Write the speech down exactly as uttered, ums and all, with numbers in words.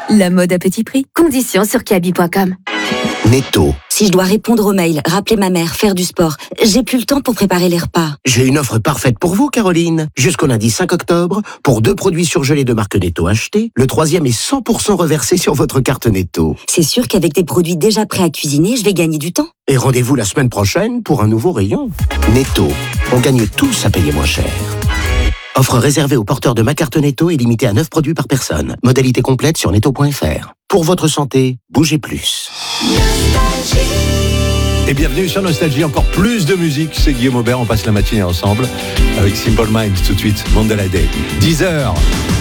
La mode à petit prix. Conditions sur kiabi point com. Netto. Si je dois répondre aux mails, rappeler ma mère, faire du sport, j'ai plus le temps pour préparer les repas. J'ai une offre parfaite pour vous, Caroline. Jusqu'au lundi cinq octobre, pour deux produits surgelés de marque Netto achetés, le troisième est cent pour cent reversé sur votre carte Netto. C'est sûr qu'avec des produits déjà prêts à cuisiner, je vais gagner du temps. Et rendez-vous la semaine prochaine pour un nouveau rayon. Netto. On gagne tous à payer moins cher. Offre réservée aux porteurs de ma carte Netto et limitée à neuf produits par personne. Modalité complète sur netto point f r. Pour votre santé, bougez plus. Et bienvenue sur Nostalgie, encore plus de musique. C'est Guillaume Aubert, on passe la matinée ensemble avec Simple Minds tout de suite, Mandela Day. dix heures.